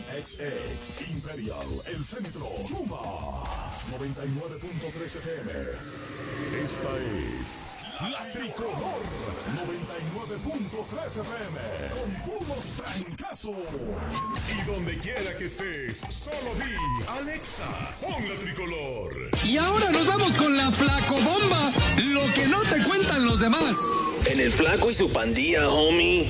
XX, Imperial, El Centro, Chuma, 99.3 FM. Esta es La Tricolor, 99.3 FM, con puros trancazos. Y donde quiera que estés, solo di, Alexa, pon La Tricolor. Y ahora nos vamos con la Flacobomba, lo que no te cuentan los demás. En el Flaco y su pandilla, homie.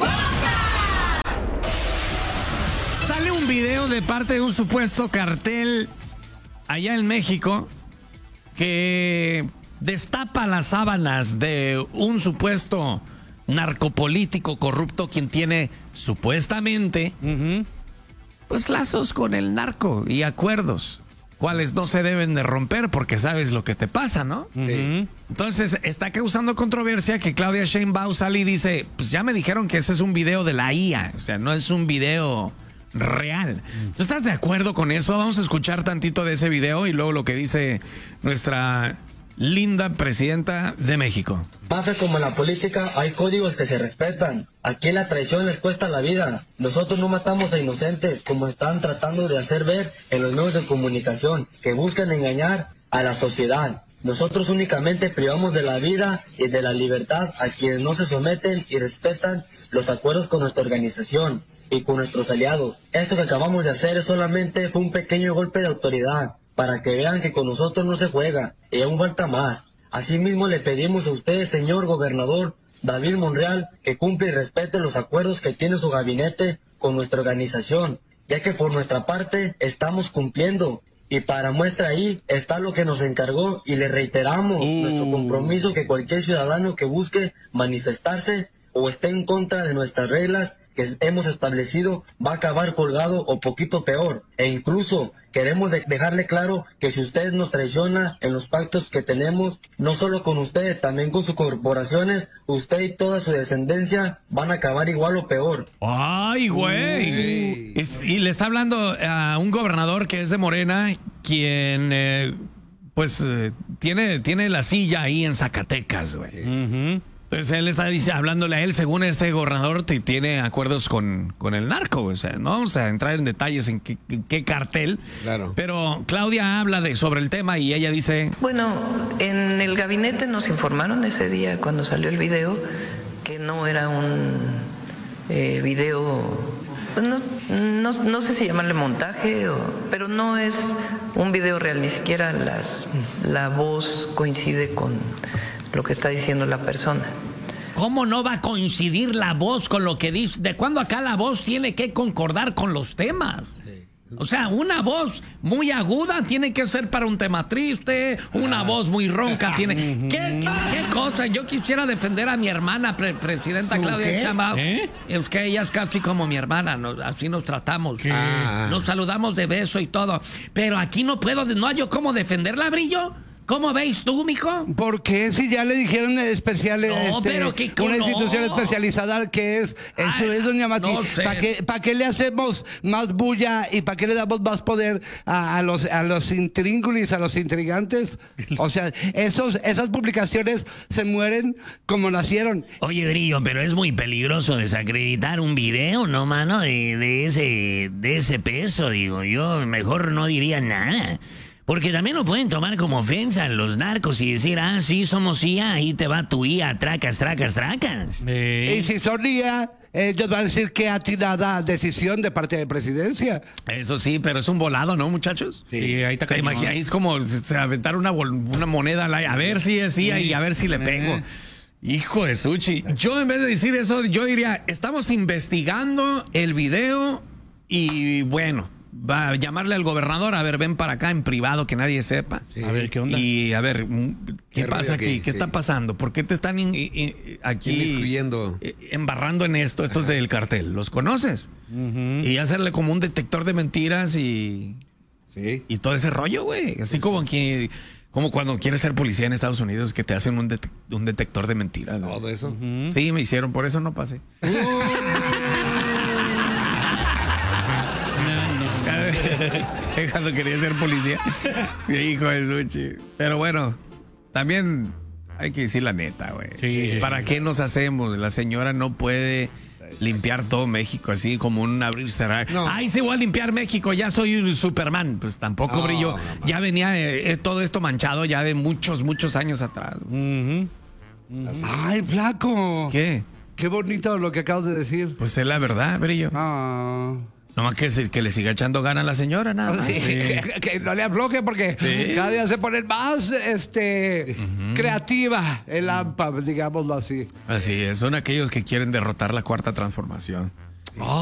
Sale un video de parte de un supuesto cartel allá en México que destapa las sábanas de un supuesto narcopolítico corrupto quien tiene supuestamente pues lazos con el narco y acuerdos, cuales no se deben de romper porque sabes lo que te pasa, ¿no? Sí. Entonces está causando controversia que Claudia Sheinbaum sale y dice, pues ya me dijeron que ese es un video de la IA, o sea, no es un video real. ¿Tú estás de acuerdo con eso? Vamos a escuchar tantito de ese video y luego lo que dice nuestra linda presidenta de México. Pasa como en la política, hay códigos que se respetan. Aquí la traición les cuesta la vida. Nosotros no matamos a inocentes, como están tratando de hacer ver en los medios de comunicación, que buscan engañar a la sociedad. Nosotros únicamente privamos de la vida y de la libertad a quienes no se someten y respetan los acuerdos con nuestra organización y con nuestros aliados. Esto que acabamos de hacer solamente fue un pequeño golpe de autoridad, para que vean que con nosotros no se juega, y aún falta más. Asimismo le pedimos a usted, señor gobernador David Monreal, que cumpla y respete los acuerdos que tiene su gabinete con nuestra organización, ya que por nuestra parte estamos cumpliendo. Y para muestra ahí está lo que nos encargó y le reiteramos nuestro compromiso que cualquier ciudadano que busque manifestarse o esté en contra de nuestras reglas que hemos establecido va a acabar colgado o poquito peor. E incluso queremos dejarle claro que si usted nos traiciona en los pactos que tenemos, no solo con usted, también con sus corporaciones, usted y toda su descendencia van a acabar igual o peor. ¡Ay, güey! Y le está hablando a un gobernador que es de Morena, quien tiene la silla ahí en Zacatecas, güey. Entonces él está hablándole a él, según este gobernador, tiene acuerdos con el narco. O sea, no vamos a entrar en detalles en qué cartel. Claro. Pero Claudia habla sobre el tema y ella dice... Bueno, en el gabinete nos informaron ese día cuando salió el video que no era un video... No sé si llamarle montaje, pero no es un video real, ni siquiera la voz coincide con lo que está diciendo la persona. ¿Cómo no va a coincidir la voz con lo que dice? ¿De cuándo acá la voz tiene que concordar con los temas? O sea, una voz muy aguda tiene que ser para un tema triste, una voz muy ronca tiene... ¿Qué cosa? Yo quisiera defender a mi hermana, presidenta Claudia Sheinbaum. Es que ella es casi como mi hermana, así nos tratamos. Nos saludamos de beso y todo. Pero aquí no hallo cómo defenderla, Brillo. ¿Cómo veis tú, mijo? ¿Por qué si ya le dijeron especiales, pero una institución especializada que es doña Machi? No sé. ¿Para qué le hacemos más bulla y para qué le damos más poder a los intríngulis, a los intrigantes? O sea, esas publicaciones se mueren como nacieron. Oye, Grillo, pero es muy peligroso desacreditar un video, ¿no, mano? De ese peso, digo. Yo mejor no diría nada. Porque también lo pueden tomar como ofensa los narcos y decir, sí, somos IA, ahí te va tu IA, tracas. Y si son IA, ellos van a decir que atinada decisión de parte de presidencia. Eso sí, pero es un volado, ¿no, muchachos? Sí, ahí está. ¿Te imaginas? Es como aventar una moneda al aire, a ver si es IA y a ver si le pego. Hijo de Suchi. Yo en vez de decir eso, yo diría, estamos investigando el video y bueno... Va a llamarle al gobernador, a ver, ven para acá en privado, que nadie sepa. Sí. A ver, ¿qué onda? Y a ver, ¿qué pasa aquí? ¿Qué está pasando? ¿Por qué te están aquí inmiscuyendo? Embarrando en esto? Estos del cartel. ¿Los conoces? Y hacerle como un detector de mentiras y todo ese rollo, güey. Así como cuando quieres ser policía en Estados Unidos, que te hacen un detector de mentiras. ¿Todo eso? Sí, me hicieron, por eso no pasé. Cuando quería ser policía. Hijo de Suchi. Pero bueno, también hay que decir la neta, güey. Sí, ¿Para qué nos hacemos? La señora no puede limpiar todo México, así como un abrir y cerrar. No. Ay, sí, voy a limpiar México, ya soy un Superman. Pues tampoco, No, Brillo. no, Ya venía todo esto manchado ya de muchos, muchos años atrás. Ay, flaco. ¿Qué? Qué bonito lo que acabas de decir. Pues es la verdad, Brillo. Ah. Nomás que le siga echando ganas a la señora, nada más. Sí, que no le afloje porque Sí. cada día se pone más creativa el AMPA, digámoslo así. Así es, son aquellos que quieren derrotar la cuarta transformación.